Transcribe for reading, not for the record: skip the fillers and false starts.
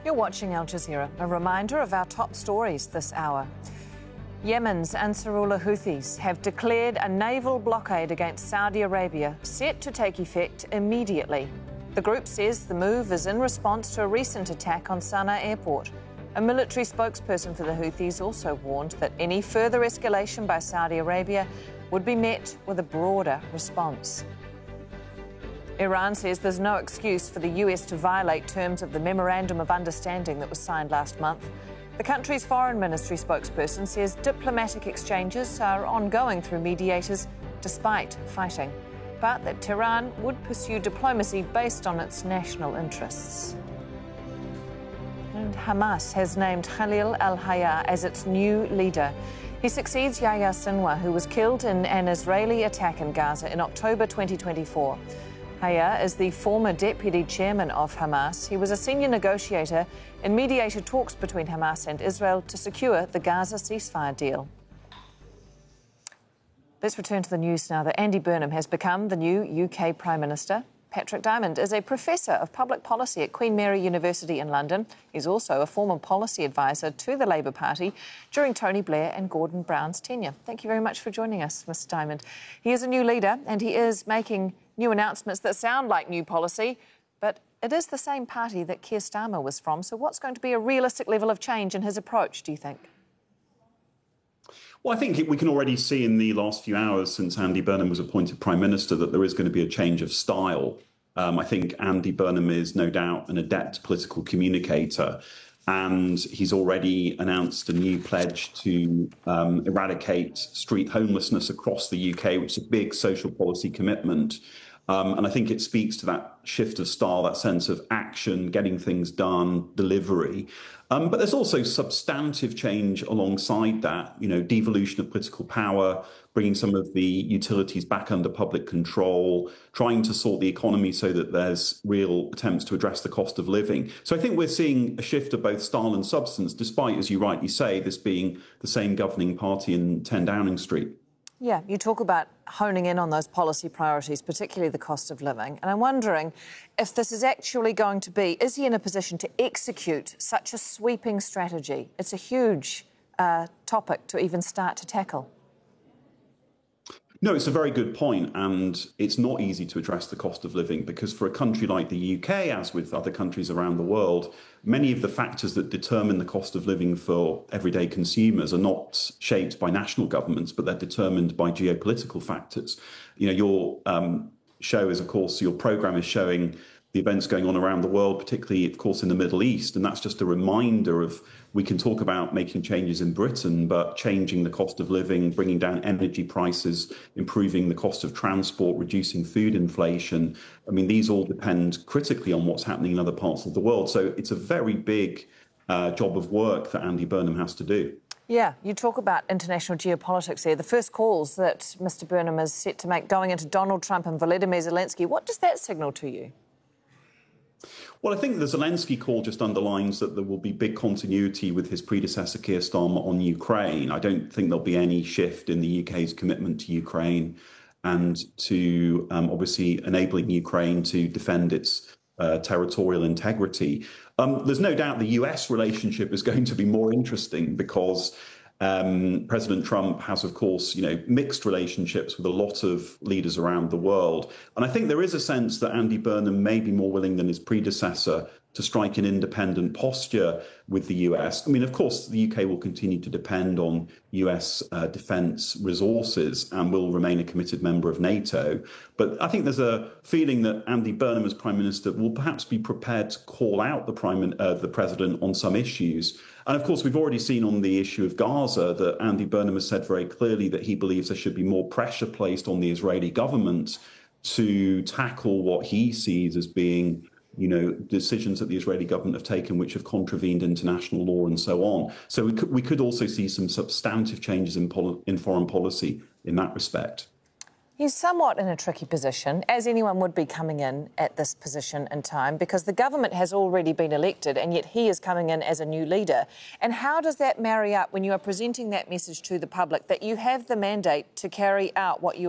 You're watching Al Jazeera. A reminder of our top stories this hour. Yemen's Ansarullah Houthis have declared a naval blockade against Saudi Arabia, set to take effect immediately. The group says the move is in response to a recent attack on Sana'a airport. A military spokesperson for the Houthis also warned that any further escalation by Saudi Arabia would be met with a broader response. Iran says there's no excuse for the US to violate terms of the Memorandum of Understanding that was signed last month. The country's foreign ministry spokesperson says diplomatic exchanges are ongoing through mediators despite fighting, but that Tehran would pursue diplomacy based on its national interests. And Hamas has named Khalil al-Hayya as its new leader. He succeeds Yahya Sinwar, who was killed in an Israeli attack in Gaza in October 2024. Hayya is the former deputy chairman of Hamas. He was a senior negotiator in mediated talks between Hamas and Israel to secure the Gaza ceasefire deal. Let's return to the news now that Andy Burnham has become the new UK Prime Minister. Patrick Diamond is a professor of public policy at Queen Mary University in London. He's also a former policy advisor to the Labour Party during Tony Blair and Gordon Brown's tenure. Thank you very much for joining us, Mr Diamond. He is a new leader and he is making new announcements that sound like new policy, but it is the same party that Keir Starmer was from. So what's going to be a realistic level of change in his approach, do you think? Well, I think we can already see in the last few hours since Andy Burnham was appointed Prime Minister that there is going to be a change of style. I think Andy Burnham is no doubt an adept political communicator, and he's already announced a new pledge to eradicate street homelessness across the UK, which is a big social policy commitment. And I think it speaks to that shift of style, that sense of action, getting things done, delivery. But there's also substantive change alongside that, devolution of political power, bringing some of the utilities back under public control, trying to sort the economy so that there's real attempts to address the cost of living. So I think we're seeing a shift of both style and substance, despite, as you rightly say, this being the same governing party in 10 Downing Street. Yeah, you talk about honing in on those policy priorities, particularly the cost of living. And I'm wondering if this is actually going to be, is he in a position to execute such a sweeping strategy? It's a huge topic to even start to tackle. No, it's a very good point, and it's not easy to address the cost of living because for a country like the UK, as with other countries around the world, many of the factors that determine the cost of living for everyday consumers are not shaped by national governments, but they're determined by geopolitical factors. Your show is, of course, your programme is showing the events going on around the world, particularly, of course, in the Middle East. And that's just a reminder of, we can talk about making changes in Britain, but changing the cost of living, bringing down energy prices, improving the cost of transport, reducing food inflation. I mean, these all depend critically on what's happening in other parts of the world. So it's a very big job of work that Andy Burnham has to do. Yeah, you talk about international geopolitics there. The first calls that Mr Burnham is set to make going into Donald Trump and Volodymyr Zelensky, what does that signal to you? Well, I think the Zelensky call just underlines that there will be big continuity with his predecessor, Keir Starmer, on Ukraine. I don't think there'll be any shift in the UK's commitment to Ukraine and to obviously enabling Ukraine to defend its territorial integrity. There's no doubt the US relationship is going to be more interesting because President Trump has, of course, mixed relationships with a lot of leaders around the world. And I think there is a sense that Andy Burnham may be more willing than his predecessor to strike an independent posture with the US. I mean, of course, the UK will continue to depend on US defence resources and will remain a committed member of NATO. But I think there's a feeling that Andy Burnham as Prime Minister will perhaps be prepared to call out the President on some issues. And of course, we've already seen on the issue of Gaza that Andy Burnham has said very clearly that he believes there should be more pressure placed on the Israeli government to tackle what he sees as being decisions that the Israeli government have taken which have contravened international law and so on. So we could also see some substantive changes in foreign policy in that respect. He's somewhat in a tricky position, as anyone would be coming in at this position in time, because the government has already been elected and yet he is coming in as a new leader. And how does that marry up when you are presenting that message to the public that you have the mandate to carry out what you